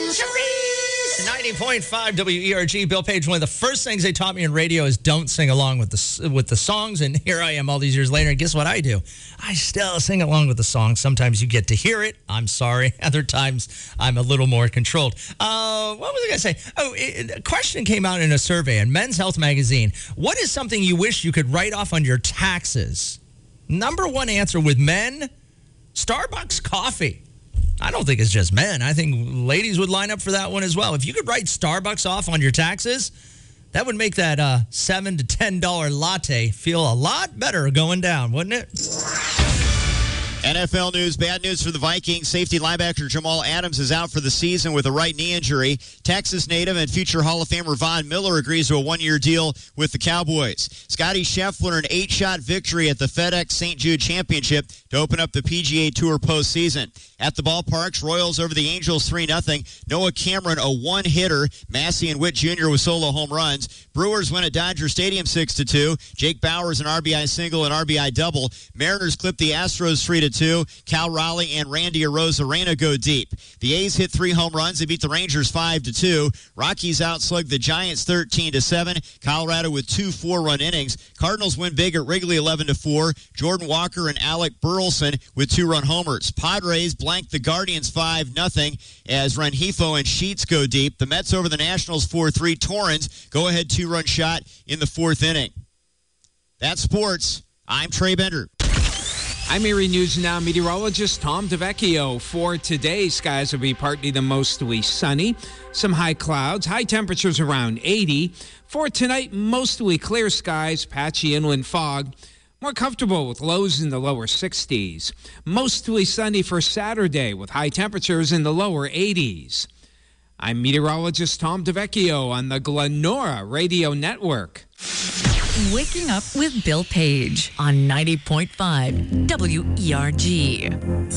90.5 WERG. Bill Page, one of the first things they taught me in radio is don't sing along with the songs. And here I am all these years later, and guess what I do? I still sing along with the song. Sometimes you get to hear it. I'm sorry. Other times I'm a little more controlled. What was I going to say? A question came out in a survey in Men's Health magazine. What is something you wish you could write off on your taxes? Number one answer with men, Starbucks coffee. I don't think it's just men. I think ladies would line up for that one as well. If you could write Starbucks off on your taxes, that would make that $7 to $10 latte feel a lot better going down, wouldn't it? NFL news, bad news for the Vikings. Safety linebacker Jamal Adams is out for the season with a right knee injury. Texas native and future Hall of Famer Von Miller agrees to a one-year deal with the Cowboys. Scotty Scheffler, an 8-shot victory at the FedEx St. Jude Championship to open up the PGA Tour postseason. At the ballparks, Royals over the Angels 3-0. Noah Cameron, a one-hitter. Massey and Witt Jr. with solo home runs. Brewers win at Dodger Stadium 6-2. Jake Bauers, an RBI single and RBI double. Mariners clip the Astros 3-2. Cal Raleigh and Randy Arozarena go deep. The A's hit 3 home runs. They beat the Rangers 5-2. Rockies outslugged the Giants 13-7. Colorado with 2 4-run innings. Cardinals win big at Wrigley 11-4. Jordan Walker and Alec Burleson with 2-run homers. Padres blank the Guardians 5-0 as Rengifo and Sheets go deep. The Mets over the Nationals 4-3. Torrens go-ahead 2-run shot in the 4th inning. That's sports. I'm Trey Bender. I'm Erie News Now meteorologist Tom DeVecchio. For today, skies will be partly to mostly sunny. Some high clouds, high temperatures around 80. For tonight, mostly clear skies, patchy inland fog. More comfortable with lows in the lower 60s. Mostly sunny for Saturday with high temperatures in the lower 80s. I'm meteorologist Tom DeVecchio on the Glenora Radio Network. Waking up with Bill Page on 90.5 WERG.